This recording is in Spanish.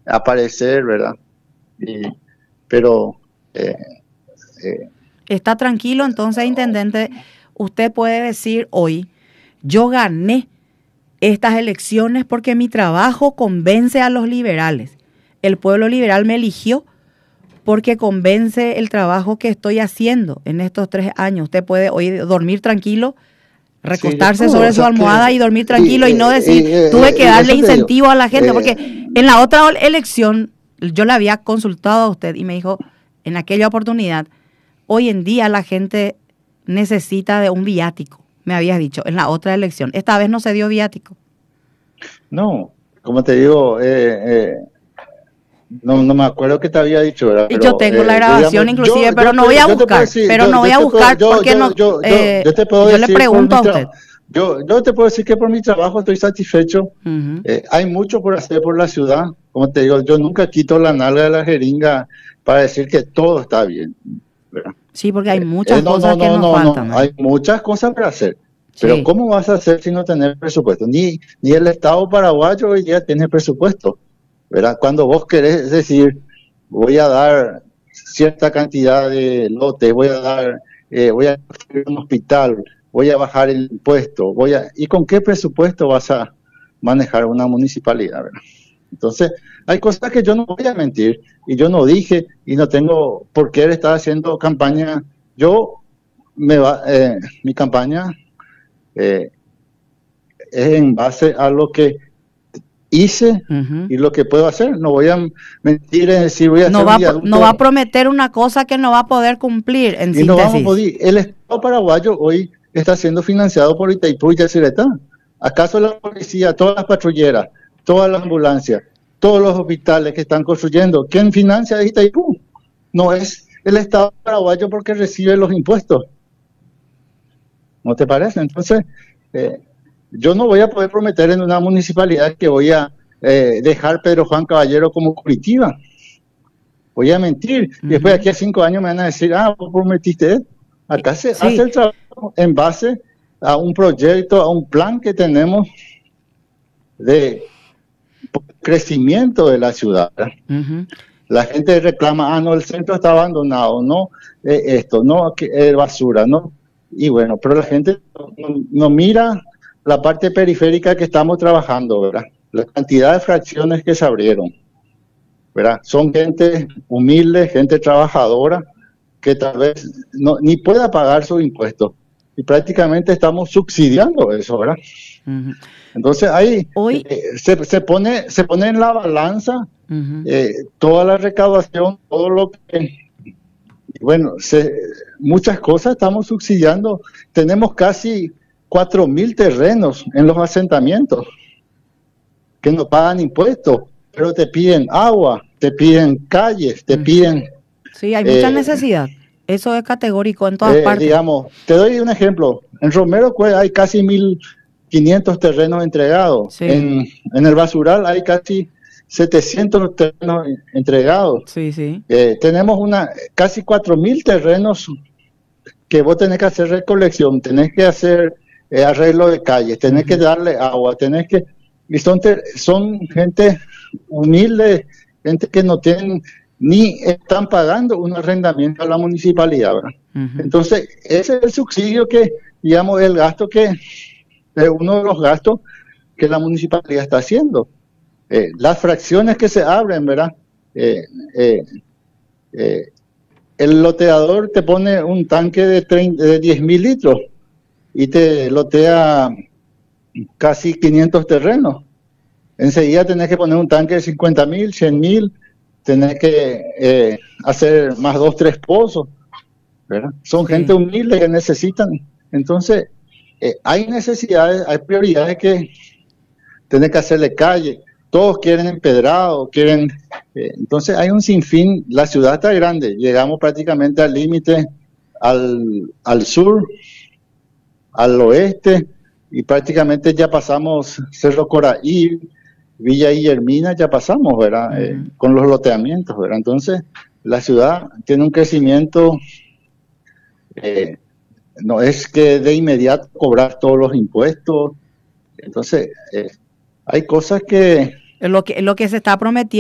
aparecer, ¿verdad? Y, pero eh, eh, Está tranquilo, entonces, intendente, usted puede decir hoy, yo gané estas elecciones porque mi trabajo convence a los liberales. El pueblo liberal me eligió porque convence el trabajo que estoy haciendo en estos 3 años. Usted puede hoy dormir tranquilo, sí, yo recostarse puedo, o sobre su sea almohada y dormir y, tranquilo y no decir, tuve que darle eso te digo, incentivo a la gente, porque eh, en la otra elección yo le había consultado a usted y me dijo, en aquella oportunidad, hoy en día la gente necesita de un viático, me habías dicho, en la otra elección. Esta vez no se dio viático. no, como te digo, no me acuerdo qué te había dicho, ¿verdad? Y yo Pero tengo la grabación digamos, inclusive, pero no voy a yo te puedo buscar, decir, pero no voy a buscar porque no, yo te puedo yo le decir por pregunto mi a usted. trabajo, yo te puedo decir que por mi trabajo estoy satisfecho. Ujú. Hay mucho por hacer por la ciudad. Como te digo, yo nunca quito la nalga de la jeringa para decir que todo está bien, ¿verdad? Sí, porque hay muchas No, cosas que nos no. faltan, ¿verdad? Hay muchas cosas para hacer. Pero Sí. ¿cómo vas a hacer si no tenés presupuesto? Ni el Estado paraguayo hoy día tiene presupuesto, ¿verdad? Cuando vos querés decir, voy a dar cierta cantidad de lotes, voy a construir un hospital, voy a bajar el impuesto, ¿y con qué presupuesto vas a manejar una municipalidad, ¿verdad? Entonces, hay cosas que yo no voy a mentir y yo no dije y no tengo por qué estar haciendo campaña. Yo mi campaña eh, es en base a lo que hice Ujú. y lo que puedo hacer. No voy a mentir en decir voy a No hacer un va, no va viaducto a prometer una cosa que no va a poder cumplir, en y no vamos a síntesis. poder. El Estado paraguayo hoy está siendo financiado por Itaipú y Yacyretá. ¿Acaso la policía, todas las patrulleras, todas las ambulancias, todos los hospitales que están construyendo, quién financia es Itaipú? No es el Estado paraguayo porque recibe los impuestos. ¿No te parece? Entonces, eh, yo no voy a poder prometer en una municipalidad que voy a dejar Pedro Juan Caballero como Curitiba. Voy a mentir. Y después de Ujú. aquí a 5 años me van a decir, vos prometiste esto. Acá se hace Sí. el trabajo en base a un proyecto, a un plan que tenemos de crecimiento de la ciudad. Ujú. La gente reclama, no, el centro está abandonado, no, esto, no, basura, no. Y bueno, pero la gente no mira la parte periférica que estamos trabajando, ¿verdad? La cantidad de fracciones que se abrieron, ¿verdad? Son gente humilde, gente trabajadora, que tal vez ni pueda pagar sus impuestos. Y prácticamente estamos subsidiando eso, ¿verdad? Ujú. Entonces ahí Hoy, se pone en la balanza ujú. toda la recaudación, todo lo que, bueno, muchas cosas estamos subsidiando. Tenemos casi 4.000 terrenos en los asentamientos que no pagan impuestos, pero te piden agua, te piden calles, te Ujú. piden, Sí, hay mucha eh, necesidad. Eso es categórico en todas partes. digamos, te doy un ejemplo. En Romero hay casi 1.500 terrenos entregados. Sí, En el Basural hay casi 700 terrenos entregados. sí, sí. Tenemos casi 4.000 terrenos que vos tenés que hacer recolección, tenés que hacer arreglo de calles, tenés que Ujú. darle agua, y son gente humilde, gente que no tienen, ni están pagando un arrendamiento a la municipalidad, ¿verdad? Ujú. Entonces, ese es el subsidio que, digamos, el gasto es uno de los gastos que la municipalidad está haciendo. Las fracciones que se abren, ¿verdad? Eh, eh, eh, el loteador te pone un tanque de 10.000 litros y te lotea casi 500 terrenos. Enseguida tenés que poner un tanque de 50.000, 100.000, tenés que hacer más 2, 3 pozos, ¿verdad? Son gente Sí. humilde que necesitan. Entonces, hay necesidades, hay prioridades que tenés que hacerle calle. Todos quieren empedrado, quieren. Entonces, hay un sinfín. La ciudad está grande, llegamos prácticamente al límite al sur, al oeste, y prácticamente ya pasamos Cerro Coraí, Villa Guillermina, ya pasamos, ¿verdad? Ujú. Con los loteamientos, ¿verdad? Entonces, la ciudad tiene un crecimiento, eh, no es que de inmediato cobrar todos los impuestos. Entonces, hay cosas que Lo que se está prometiendo.